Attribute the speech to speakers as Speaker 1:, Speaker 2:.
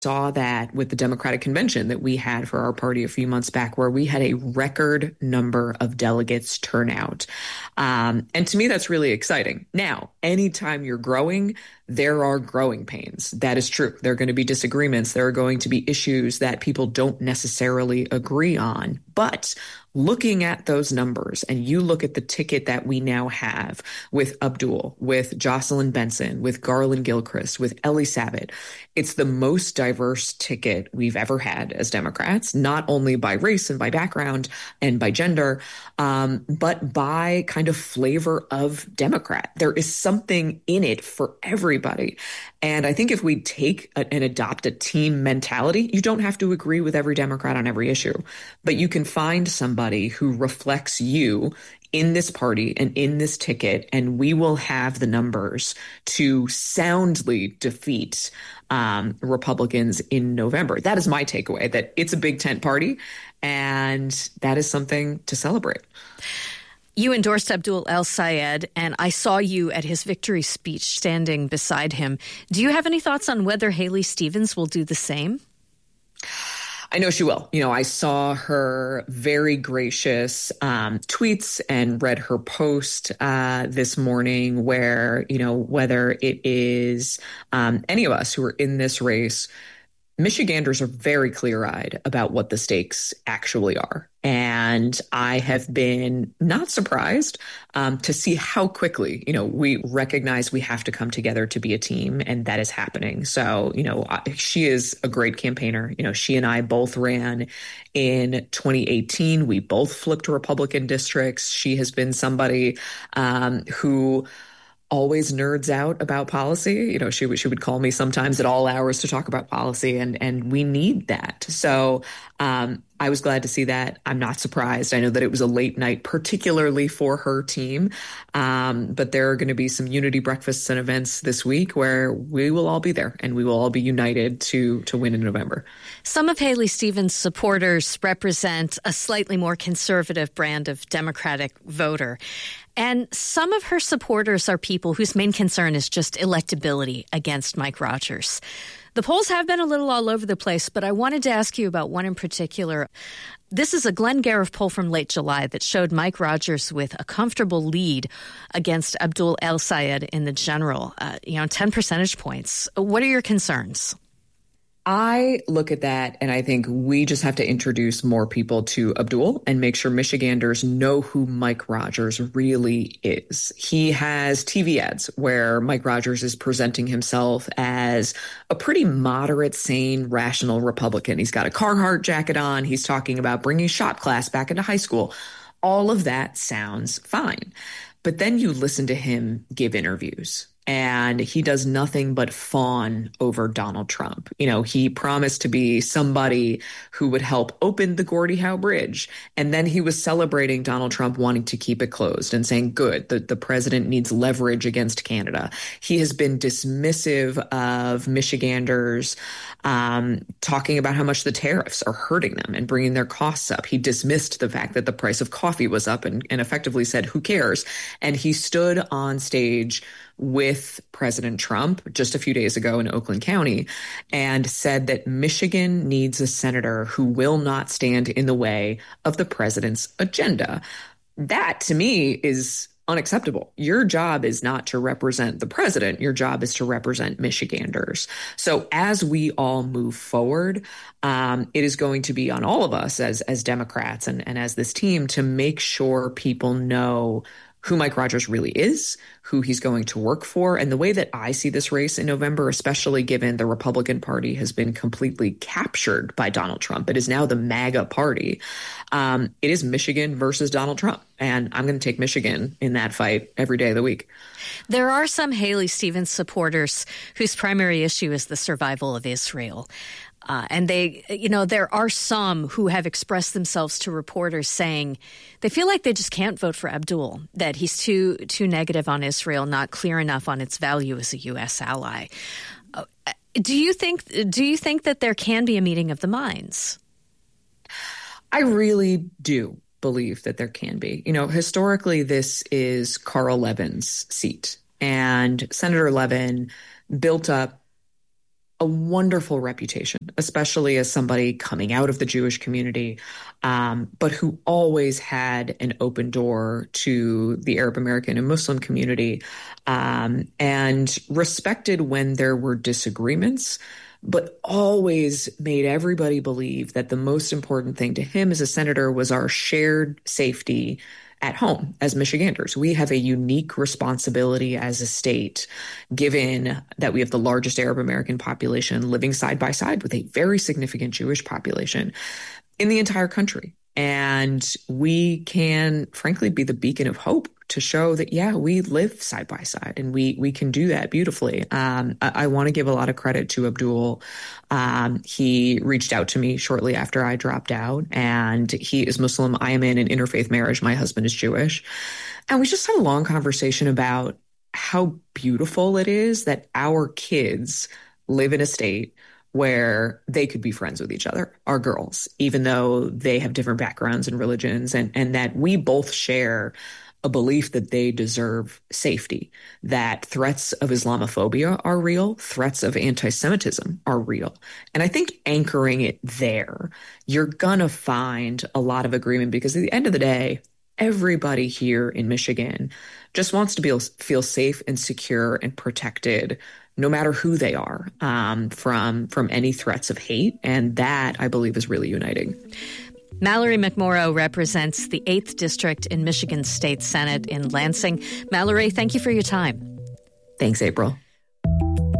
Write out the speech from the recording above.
Speaker 1: saw that with the Democratic convention that we had for our party a few months back, where we had a record number of delegates turn out. And to me, that's really exciting. Now, anytime you're growing, there are growing pains. That is true. There are going to be disagreements. There are going to be issues that people don't necessarily agree on. But looking at those numbers, and you look at the ticket that we now have with Abdul, with Jocelyn Benson, with Garland Gilchrist, with Ellie Savitt, it's the most diverse ticket we've ever had as Democrats, not only by race and by background and by gender, but by kind of flavor of Democrat. There is something in it for everybody. And I think if we take and adopt a team mentality, you don't have to agree with every Democrat on every issue, but you can find somebody who reflects you in this party and in this ticket, and we will have the numbers to soundly defeat Republicans in November. That is my takeaway, that it's a big tent party, and that is something to celebrate.
Speaker 2: You endorsed Abdul El-Sayed, and I saw you at his victory speech standing beside him. Do you have any thoughts on whether Haley Stevens will do the same?
Speaker 1: I know she will. I saw her very gracious tweets and read her post this morning where, whether it is any of us who are in this race, Michiganders are very clear-eyed about what the stakes actually are. And I have been not surprised to see how quickly, we recognize we have to come together to be a team, and that is happening. So, she is a great campaigner. She and I both ran in 2018. We both flipped Republican districts. She has been somebody who always nerds out about policy. She would call me sometimes at all hours to talk about policy, and we need that. So I was glad to see that. I'm not surprised. I know that it was a late night, particularly for her team, but there are going to be some unity breakfasts and events this week where we will all be there and we will all be united to win in November.
Speaker 2: Some of Haley Stevens' supporters represent a slightly more conservative brand of Democratic voter. And some of her supporters are people whose main concern is just electability against Mike Rogers. The polls have been a little all over the place, but I wanted to ask you about one in particular. This is a Glenn Gariff poll from late July that showed Mike Rogers with a comfortable lead against Abdul El-Sayed in the general, 10 percentage points. What are your concerns?
Speaker 1: I look at that and I think we just have to introduce more people to Abdul and make sure Michiganders know who Mike Rogers really is. He has TV ads where Mike Rogers is presenting himself as a pretty moderate, sane, rational Republican. He's got a Carhartt jacket on. He's talking about bringing shop class back into high school. All of that sounds fine. But then you listen to him give interviews, and he does nothing but fawn over Donald Trump. He promised to be somebody who would help open the Gordie Howe Bridge. And then he was celebrating Donald Trump wanting to keep it closed and saying, good, the president needs leverage against Canada. He has been dismissive of Michiganders, talking about how much the tariffs are hurting them and bringing their costs up. He dismissed the fact that the price of coffee was up and effectively said, who cares? And he stood on stage with President Trump just a few days ago in Oakland County and said that Michigan needs a senator who will not stand in the way of the president's agenda. That, to me, is unacceptable. Your job is not to represent the president. Your job is to represent Michiganders. So as we all move forward, it is going to be on all of us as Democrats and as this team to make sure people know who Mike Rogers really is, who he's going to work for. And the way that I see this race in November, especially given the Republican Party has been completely captured by Donald Trump, it is now the MAGA party. It is Michigan versus Donald Trump. And I'm going to take Michigan in that fight every day of the week.
Speaker 2: There are some Haley Stevens supporters whose primary issue is the survival of Israel. And there are some who have expressed themselves to reporters saying they feel like they just can't vote for Abdul, that he's too negative on Israel, not clear enough on its value as a U.S. ally. Do you think that there can be a meeting of the minds?
Speaker 1: I really do believe that there can be. Historically, this is Carl Levin's seat, and Senator Levin built up a wonderful reputation, especially as somebody coming out of the Jewish community, but who always had an open door to the Arab American and Muslim community, and respected when there were disagreements, but always made everybody believe that the most important thing to him as a senator was our shared safety at home as Michiganders. We have a unique responsibility as a state, given that we have the largest Arab American population living side by side with a very significant Jewish population in the entire country. And we can, frankly, be the beacon of hope to show that, yeah, we live side by side and we can do that beautifully. I want to give a lot of credit to Abdul. He reached out to me shortly after I dropped out, and he is Muslim. I am in an interfaith marriage. My husband is Jewish. And we just had a long conversation about how beautiful it is that our kids live in a state where they could be friends with each other, our girls, even though they have different backgrounds and religions, and that we both share a belief that they deserve safety, that threats of Islamophobia are real, threats of anti-Semitism are real. And I think anchoring it there, you're gonna find a lot of agreement, because at the end of the day, everybody here in Michigan just wants to feel safe and secure and protected, no matter who they are, from any threats of hate. And that, I believe, is really uniting.
Speaker 2: Mallory McMorrow represents the 8th District in Michigan State Senate in Lansing. Mallory, thank you for your time.
Speaker 1: Thanks, April.